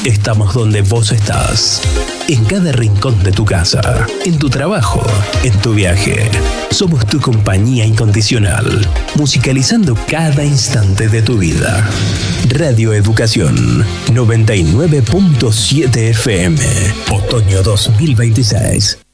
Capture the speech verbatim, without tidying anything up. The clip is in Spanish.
Estamos donde vos estás. En cada rincón de tu casa, en tu trabajo, en tu viaje. Somos tu compañía incondicional, musicalizando cada instante de tu vida. Radio Educación noventa y nueve punto siete F M, otoño dos mil veintiséis.